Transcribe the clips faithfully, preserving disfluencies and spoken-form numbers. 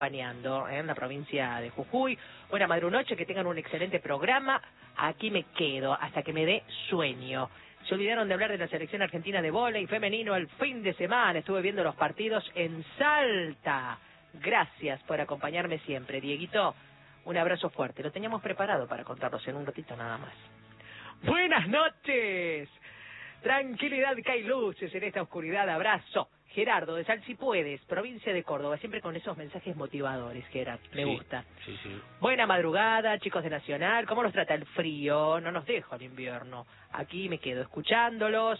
acompañando en la provincia de Jujuy. Buena madrunoche, que tengan un excelente programa. Aquí me quedo hasta que me dé sueño. Se olvidaron de hablar de la selección argentina de vóley femenino el fin de semana. Estuve viendo los partidos en Salta. Gracias por acompañarme siempre, Dieguito. Un abrazo fuerte. Lo teníamos preparado para contarlos en un ratito nada más. Buenas noches. Tranquilidad, que hay luces en esta oscuridad. Abrazo. Gerardo, de Sal Si Puedes, provincia de Córdoba, siempre con esos mensajes motivadores, Gerardo, me sí, gusta. Sí, sí. Buena madrugada, chicos de Nacional, ¿cómo los trata el frío? No nos deja el invierno. Aquí me quedo escuchándolos.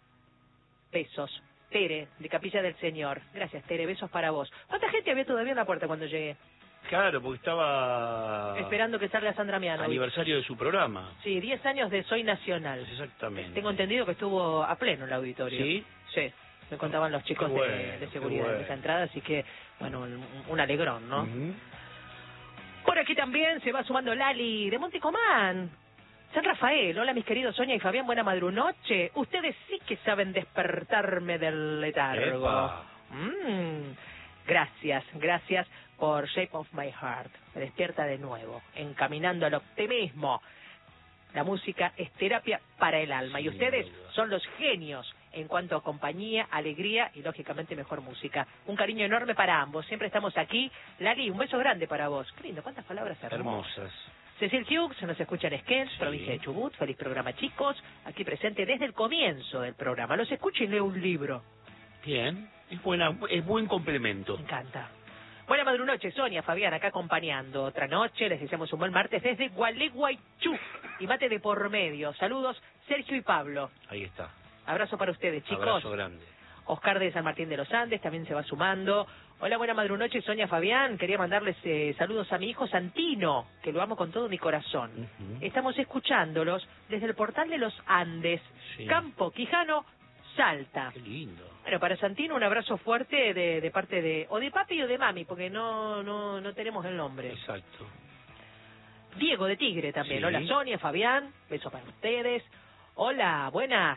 Besos. Tere, de Capilla del Señor. Gracias, Tere, besos para vos. ¿Cuánta gente había todavía en la puerta cuando llegué? Claro, porque estaba... Esperando que salga Sandra Miano. Aniversario de su programa. Sí, diez años de Soy Nacional. Exactamente. Tengo entendido que estuvo a pleno el auditorio. ¿Sí? Sí. Me contaban los chicos bueno, de, de seguridad bueno. de esa entrada, así que, bueno, un, un alegrón, ¿no? Uh-huh. Por aquí también se va sumando Lali de Montecomán. San Rafael, hola mis queridos Sonia y Fabián, buena madrunoche. Ustedes sí que saben despertarme del letargo. Mm, gracias, gracias por Shape of My Heart. Me despierta de nuevo, encaminando al optimismo. La música es terapia para el alma, sí, y ustedes son los genios en cuanto a compañía, alegría y lógicamente mejor música. Un cariño enorme para ambos, siempre estamos aquí. Lali, un beso grande para vos. Qué lindo, cuántas palabras hermosas. Hermosas. Cecil Hughes, se nos escucha en Esquel, sí. Provincia de Chubut. Feliz programa, chicos. Aquí presente desde el comienzo del programa. Los escucho y leo un libro. Bien, es buena, es buen complemento. Me encanta. Buena madrunoche, Sonia, Fabián, acá acompañando. Otra noche, les deseamos un buen martes desde Gualeguaychú y mate de por medio. Saludos, Sergio y Pablo. Ahí está. Abrazo para ustedes, chicos. Abrazo grande. Oscar de San Martín de los Andes también se va sumando. Hola, buena madrunoche, Sonia, Fabián. Quería mandarles eh, saludos a mi hijo Santino, que lo amo con todo mi corazón. Uh-huh. Estamos escuchándolos desde el portal de los Andes, sí. Campo Quijano, Salta. Qué lindo. Bueno, para Santino un abrazo fuerte de, de parte de, o de papi o de mami, porque no, no, no tenemos el nombre. Exacto. Diego de Tigre también. Sí. Hola, Sonia, Fabián. Beso para ustedes. Hola, buenas.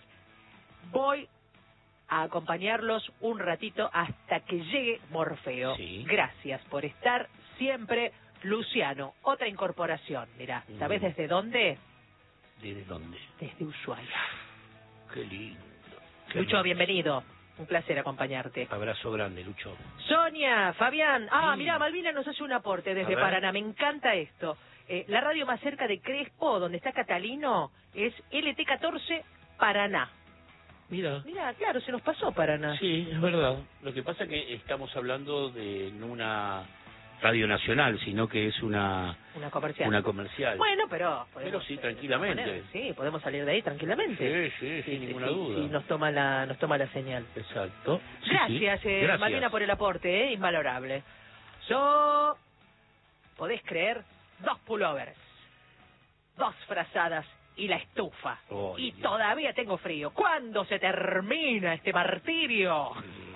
Voy a acompañarlos un ratito hasta que llegue Morfeo. Sí. Gracias por estar siempre, Luciano. Otra incorporación, mirá. ¿Sabés mm. desde dónde? ¿Desde dónde? Desde Ushuaia. Qué lindo. Qué Lucho, lindo. Bienvenido. Un placer acompañarte. Abrazo grande, Lucho. Sonia, Fabián. Ah, sí. Mirá, Malvina nos hace un aporte desde Paraná. Me encanta esto. Eh, la radio más cerca de Crespo, donde está Catalino, es L T catorce Paraná. Mira. Mira, claro, se nos pasó Paraná. Sí, es verdad. Lo que pasa es que estamos hablando de no una radio nacional, sino que es una... Una comercial. Una comercial. Bueno, pero... Pero sí, tranquilamente. Poner, sí, podemos salir de ahí tranquilamente. Sí, sí, sí, sin sí, ninguna sí, duda. Sí, nos toma la, nos toma la señal. Exacto. Sí, Gracias, sí. Eh, Gracias. Malvina, por el aporte, ¿eh? Invalorable. Yo... ¿Podés creer? Dos pullovers, dos frazadas y la estufa. Oh, y Dios. Todavía tengo frío. ¿Cuándo se termina este martirio?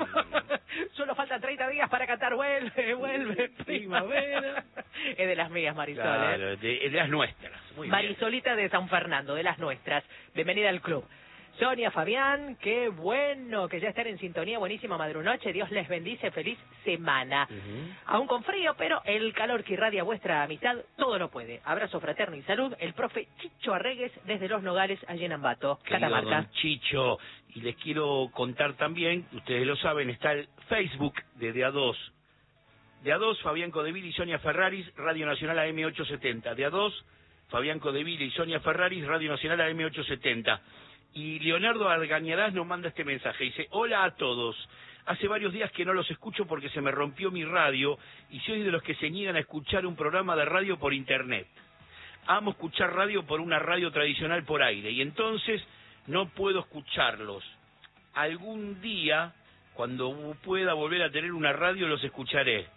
Mm. Solo faltan treinta días para cantar Vuelve, vuelve, primavera. Es de las mías, Marisol. Claro, ¿eh? de, de las nuestras. Muy Marisolita bien. De San Fernando, de las nuestras. Bienvenida al club. Sonia, Fabián, qué bueno que ya están en sintonía. Buenísima madrunoche. Dios les bendice. Feliz semana. Uh-huh. Aún con frío, pero el calor que irradia vuestra amistad todo lo puede. Abrazo fraterno y salud. El profe Chicho Arregues desde Los Nogales, allí en Ambato, Catamarca. Don Chicho. Y les quiero contar también, ustedes lo saben, está el Facebook de De A dos. De A dos, Fabián Codeville y Sonia Ferraris, Radio Nacional A M ochocientos setenta. De A dos, Fabián Codeville y Sonia Ferraris, Radio Nacional A M ochocientos setenta. Y Leonardo Argañarás nos manda este mensaje. Dice, hola a todos. Hace varios días que no los escucho porque se me rompió mi radio y soy de los que se niegan a escuchar un programa de radio por internet. Amo escuchar radio por una radio tradicional por aire y entonces no puedo escucharlos. Algún día, cuando pueda volver a tener una radio, los escucharé.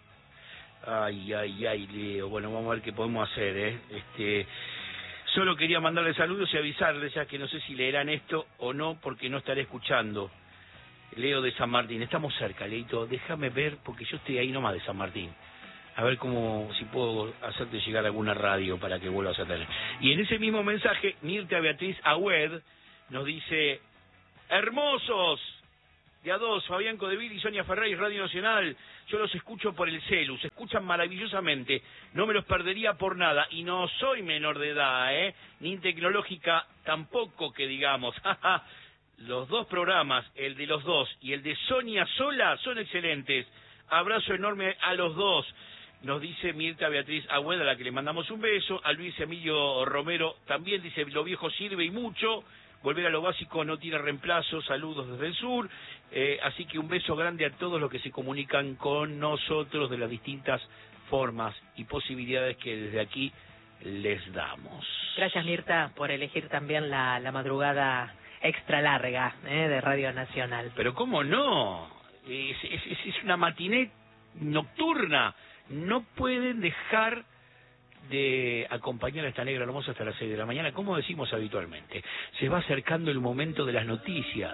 Ay, ay, ay, Leo. Bueno, vamos a ver qué podemos hacer, ¿eh? Este... Solo quería mandarles saludos y avisarles, ya que no sé si leerán esto o no, porque no estaré escuchando. Leo de San Martín. Estamos cerca, Leito. Déjame ver, porque yo estoy ahí nomás de San Martín. A ver cómo, si puedo hacerte llegar alguna radio para que vuelvas a tener. Y en ese mismo mensaje, Mirta Beatriz Agüed nos dice, hermosos, De a dos, Fabián Codevil y Sonia Ferrari, Radio Nacional. Yo los escucho por el celu, se escuchan maravillosamente. No me los perdería por nada. Y no soy menor de edad, ¿eh? Ni tecnológica tampoco, que digamos. Los dos programas, el de los dos y el de Sonia sola, son excelentes. Abrazo enorme a los dos. Nos dice Mirta Beatriz Agüeda, a la que le mandamos un beso. A Luis Emilio Romero también dice, lo viejo sirve y mucho. Volver a lo básico no tiene reemplazo. Saludos desde el sur. Eh, así que un beso grande a todos los que se comunican con nosotros de las distintas formas y posibilidades que desde aquí les damos. Gracias, Mirta, por elegir también la, la madrugada extra larga ¿eh? de Radio Nacional. Pero cómo no, es, es, es una matiné nocturna. No pueden dejar de acompañar a esta negra hermosa hasta las seis de la mañana, como decimos habitualmente. Se va acercando el momento de las noticias,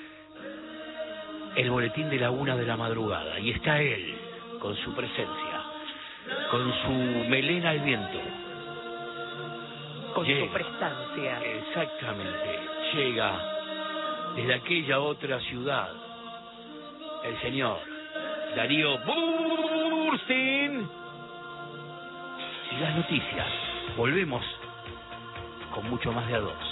el boletín de la una de la madrugada, y está él, con su presencia, con su melena al viento. Con Llega, su prestancia. Exactamente, llega desde aquella otra ciudad, el señor Darío Burstein. Y las noticias. Volvemos con mucho más de a dos.